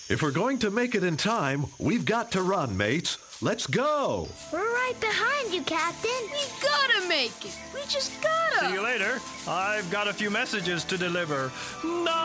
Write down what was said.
If we're going to make it in time, we've got to run, mates. Let's go! We're right behind you, Captain. We gotta make it. We just gotta. See you later. I've got a few messages to deliver.